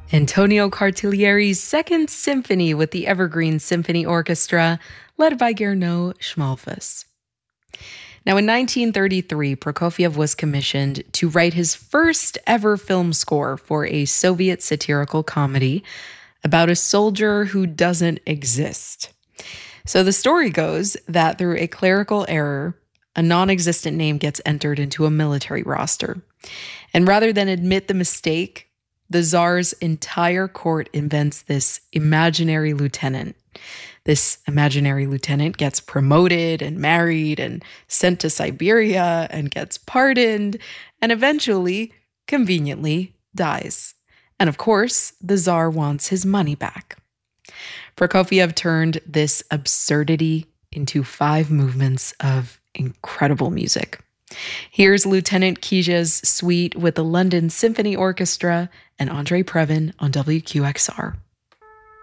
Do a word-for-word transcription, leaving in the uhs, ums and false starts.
Antonio Cartilieri's Second Symphony with the Evergreen Symphony Orchestra, led by Gernot Schmalfuss. Now, in nineteen thirty-three, Prokofiev was commissioned to write his first ever film score for a Soviet satirical comedy about a soldier who doesn't exist. So the story goes that through a clerical error, a non-existent name gets entered into a military roster. And rather than admit the mistake, the Tsar's entire court invents this imaginary lieutenant. This imaginary lieutenant gets promoted and married and sent to Siberia and gets pardoned and eventually, conveniently, dies. And of course, the Tsar wants his money back. Prokofiev turned this absurdity into five movements of incredible music. Here's Lieutenant Kija's Suite with the London Symphony Orchestra and Andre Previn on W Q X R.